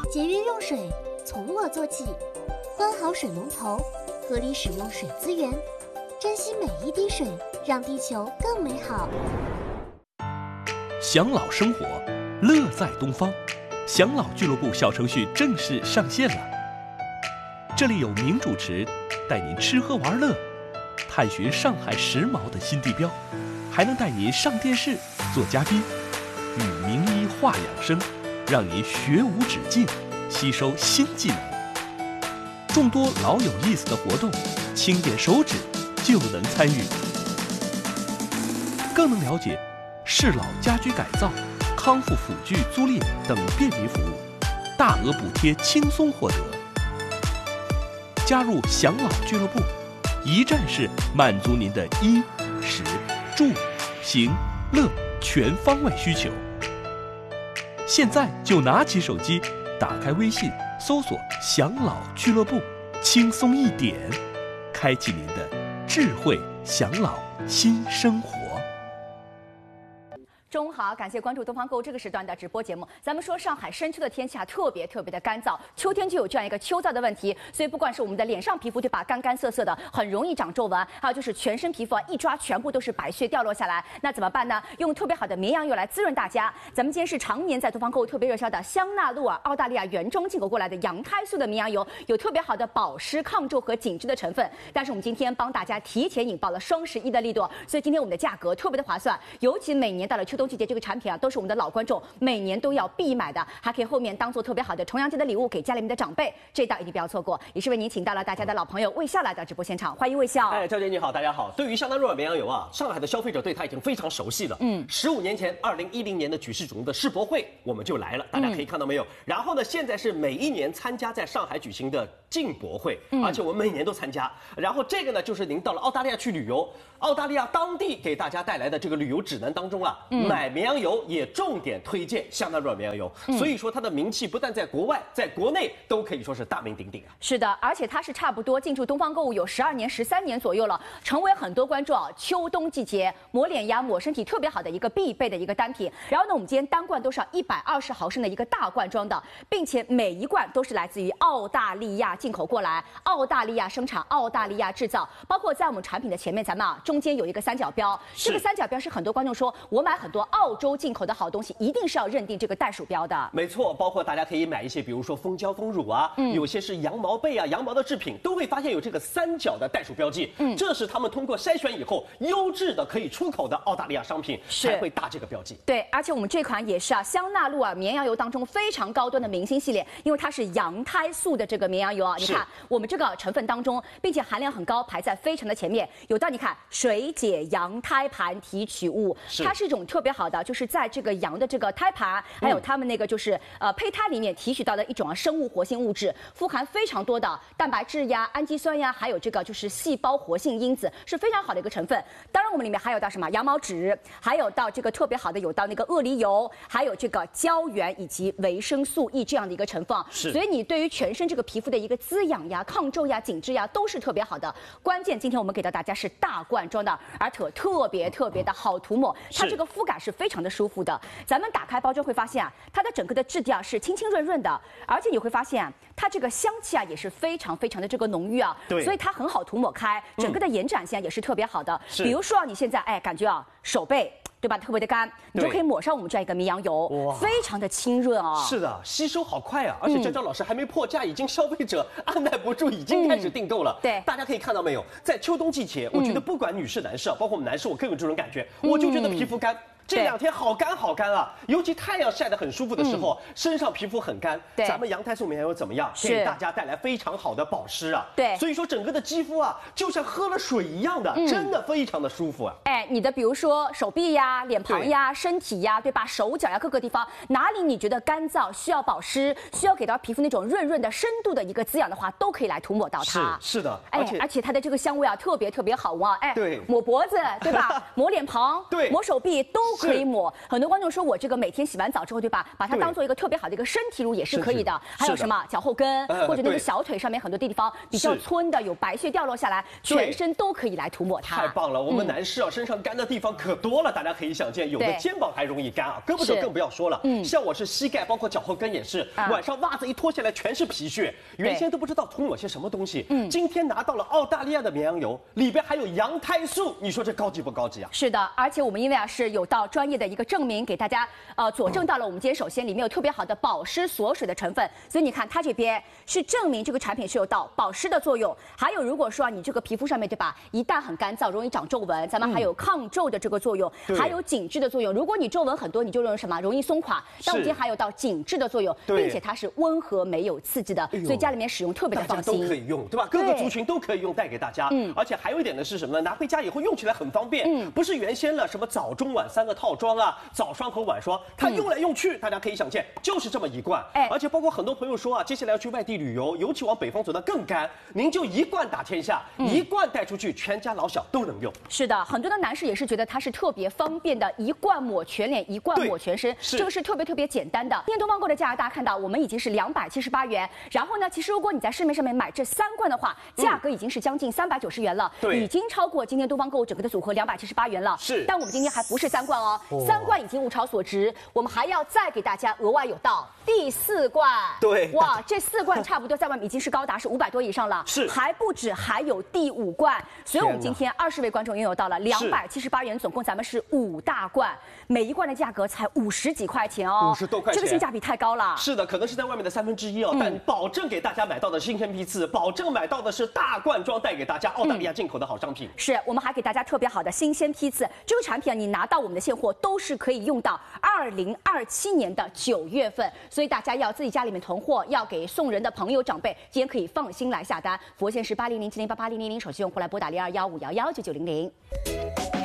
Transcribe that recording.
节约用水，从我做起。关好水龙头，合理使用水资源，珍惜每一滴水，让地球更美好。 享老生活，乐在东方。享老俱乐部小程序正式上线了。这里有名主持带您吃喝玩乐，探寻上海时髦的新地标，还能带您上电视做嘉宾，与名医话养生，让您学无止境，吸收新技能。众多老有意思的活动，轻点手指就能参与，更能了解适老家居改造、康复辅具租赁等便民服务，大额补贴轻松获得。加入享老俱乐部，一站式满足您的衣、食、住、行、乐全方位需求。现在就拿起手机，打开微信，搜索“享老俱乐部”，轻松一点，开启您的智慧享老新生活。 中午好，感谢关注东方购这个时段的直播节目。咱们说上海深秋的天气特别的干燥，秋天就有这样一个秋燥的问题，所以不管是我们的脸上皮肤对吧，干涩的，很容易长皱纹，还有就是全身皮肤一抓全部都是白屑掉落下来，那怎么办呢？用特别好的绵羊油来滋润大家。咱们今天是常年在东方购特别热销的香纳露尔澳大利亚原装进口过来的羊胎素的绵羊油，有特别好的保湿、抗皱和紧致的成分。但是我们今天帮大家提前引爆了双11的力度，所以今天我们的价格特别的划算，尤其每年到了秋冬季节，这个产品都是我们的老观众每年都要必买的，还可以后面当做特别好的重阳节的礼物给家里面的长辈，这道一定不要错过。也是为您请到了大家的老朋友魏笑来到直播现场，欢迎魏笑。 赵姐你好，大家好。对于香纳露尔绵羊油啊，上海的消费者对它已经非常熟悉了。15年前，2010年的举世瞩目的世博会我们就来了，大家可以看到没有？然后呢，现在是每一年参加在上海举行的进博会，而且我们每年都参加。然后这个呢，就是您到了澳大利亚去旅游，澳大利亚当地给大家带来的这个旅游指南当中啊，买绵羊油也重点推荐香纳露尔绵羊油，所以说它的名气不但在国外，在国内都可以说是大名鼎鼎啊。 是的，而且它是差不多进驻东方购物有12年、13年左右了，成为很多观众秋冬季节抹脸呀、抹身体特别好的一个必备的一个单品。然后呢，我们今天单罐都是120毫升的一个大罐装的，并且每一罐都是来自于澳大利亚进口过来，澳大利亚生产、澳大利亚制造。包括在我们产品的前面，咱们中间有一个三角标，这个三角标是很多观众说我买很多澳洲进口的好东西，一定是要认定这个袋鼠标的。 没错，包括大家可以买一些，比如说蜂胶、蜂乳啊，有些是羊毛被啊、羊毛的制品，都会发现有这个三角的袋鼠标记。这是他们通过筛选以后优质的可以出口的澳大利亚商品才会打这个标记。 对，而且我们这款也是香纳露尔绵羊油当中非常高端的明星系列，因为它是羊胎素的这个绵羊油啊。你看我们这个成分当中，并且含量很高，排在非常的前面。有到你看水解羊胎盘提取物，它是一种特别好的，就是在这个羊的这个胎盘，还有它们那个就是胚胎里面提取到的一种生物活性物质，富含非常多的蛋白质呀、氨基酸呀，还有这个就是细胞活性因子，是非常好的一个成分。当然我们里面还有到什么羊毛脂，还有到这个特别好的有到那个鳄梨油，还有这个胶原以及维生素 E 这样的一个成分。所以你对于全身这个皮肤的一个滋养呀、抗皱呀、紧致呀都是特别好的。关键今天我们给到大家是大罐装的，而且特别的好涂抹，它这个肤感是非常的舒服的。咱们打开包装会发现啊，它的整个的质地啊是清清润润的，而且你会发现啊，它这个香气啊也是非常的这个浓郁啊，所以它很好涂抹开，整个的延展性也是特别好的。比如说你现在感觉啊手背对吧，特别的干，你就可以抹上我们这样一个绵羊油，非常的清润啊。 是的，吸收好快啊！而且张老师还没破价，已经消费者按耐不住，已经开始订购了。 对， 大家可以看到没有，在秋冬季节，我觉得不管女士、男士，包括我们男士，我更有这种感觉，我就觉得皮肤干。这2天好干啊，尤其太阳晒得很舒服的时候，身上皮肤很干。咱们羊胎素绵羊油怎么样？给大家带来非常好的保湿啊。 对， 所以说整个的肌肤啊，就像喝了水一样的，真的非常的舒服啊。 你的比如说手臂呀、脸庞呀、身体呀，对吧？手脚呀，各个地方哪里你觉得干燥，需要保湿，需要给到皮肤那种润润的深度的一个滋养的话，都可以来涂抹到它。 是的， 而且它的这个香味啊，特别好闻啊。 对， 抹脖子对吧？抹脸庞， 对， 抹手臂都可以抹。很多观众说我这个每天洗完澡之后，对吧？把它当做一个特别好的一个身体乳也是可以的。还有什么脚后跟或者那个小腿上面很多地方比较皴的，有白屑掉落下来，全身都可以来涂抹它。 太棒了！我们男士啊，身上干的地方可多了，大家可以想见，有的肩膀还容易干啊，胳膊肘更不要说了。像我是膝盖，包括脚后跟也是，晚上袜子一脱下来全是皮屑，原先都不知道涂抹些什么东西。今天拿到了澳大利亚的绵羊油，里边还有羊胎素，你说这高级不高级啊？ 是的，而且我们因为是有到专业的一个证明，给大家佐证到了。我们今天首先里面有特别好的保湿锁水的成分，所以你看它这边是证明这个产品是有到保湿的作用。还有如果说你这个皮肤上面对吧，一旦很干燥，容易长皱纹，咱们还有抗皱的这个作用，还有紧致的作用。如果你皱纹很多，你就容易什么？容易松垮。但我们今天还有到紧致的作用，并且它是温和没有刺激的，所以家里面使用特别的放心。 大家都可以用，对吧？各个族群都可以用，带给大家。而且还有一点呢是什么呢？拿回家以后用起来很方便，不是原先了什么早中晚3个套装啊，早霜和晚霜，它用来用去，大家可以想见，就是这么一罐。而且包括很多朋友说啊，接下来要去外地旅游，尤其往北方走的更干，您就一罐打天下，一罐带出去，全家老小都能用。 是的，很多的男士也是觉得它是特别方便的，一罐抹全脸，一罐抹全身，这个是特别简单的。今天东方购的价格大家看到，我们已经是278元。然后呢，其实如果你在市面上面买这3罐的话，价格已经是将近390元了，已经超过今天东方购整个的组合278元了。 是， 但我们今天还不是3罐哦，3罐已经物超所值，我们还要再给大家额外有到第4罐。 对， 哇，这4罐差不多在外面已经是高达是500多以上了， 是， 还不止，还有第5罐。所以我们今天20位观众拥有到了278元，总共咱们是5大罐，每一罐的价格才50几块钱哦 ，50多块钱， 这个性价比太高了。 是的，可能是在外面的1/3哦，但保证给大家买到的新鲜批次，保证买到的是大罐装，带给大家澳大利亚进口的好商品。 是我们还给大家特别好的新鲜批次，这个产品啊，你拿到我们的现货都是可以用到2027年的9月份，所以大家要自己家里面囤货，要给送人的朋友长辈，今天可以放心来下单。佛线是8007088000，手机用户来拨打0215119900。